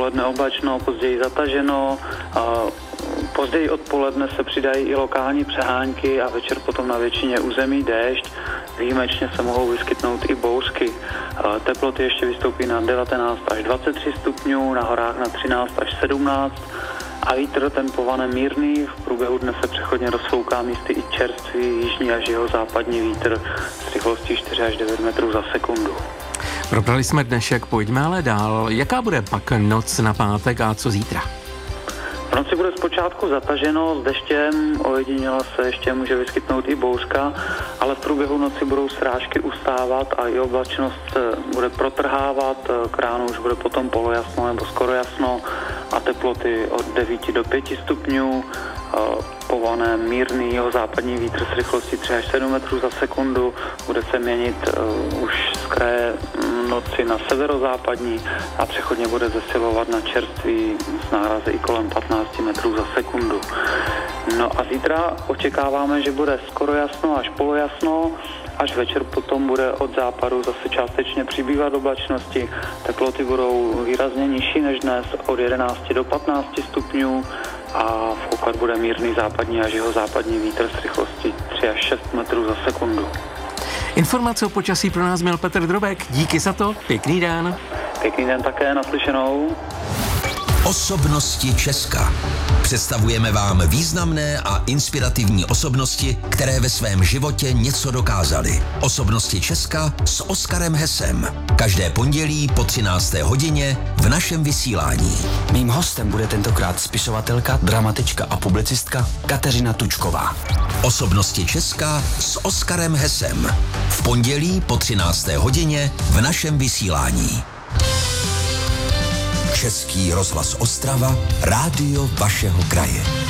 dopoledne oblačno, později zataženo. Později odpoledne se přidají i lokální přehánky a večer potom na většině území déšť. Výjimečně se mohou vyskytnout i bouřky. Teploty ještě vystoupí na 19 až 23 stupňů, na horách na 13 až 17 a vítr tempované mírný. V průběhu dne se přechodně rozfouká místy i čerstvý jižní až jihozápadní vítr s rychlostí 4 až 9 metrů za sekundu. Probrali jsme dnešek, pojďme ale dál. Jaká bude pak noc na pátek a co zítra? V noci bude zpočátku zataženo s deštěm, ojediněle se ještě může vyskytnout i bouřka, ale v průběhu noci budou srážky ustávat a i oblačnost se bude protrhávat, k ránu už bude potom polojasno nebo skoro jasno a teploty od 9 do 5 stupňů, pované mírný jihozápadní vítr s rychlostí 3 až 7 metrů za sekundu, bude se měnit už z kraje noci na severozápadní a přechodně bude zesilovat na čerstvý s nárazy i kolem 15 metrů za sekundu. No a zítra očekáváme, že bude skoro jasno až polojasno, až večer potom bude od západu zase částečně přibývat oblačnosti. Teploty budou výrazně nižší než dnes, od 11 do 15 stupňů a v okolí bude mírný západní až jihozápadní vítr s rychlostí 3 až 6 metrů za sekundu. Informace o počasí pro nás měl Petr Drobek. Díky za to, pěkný den. Pěkný den také, naslyšenou. Osobnosti Česka. Představujeme vám významné a inspirativní osobnosti, které ve svém životě něco dokázaly. Osobnosti Česka s Oskarem Hesem. Každé pondělí po 13. hodině v našem vysílání. Mým hostem bude tentokrát spisovatelka, dramatička a publicistka Kateřina Tučková. Osobnosti Česka s Oskarem Hesem. V pondělí po 13. hodině v našem vysílání. Český rozhlas Ostrava, rádio vašeho kraje.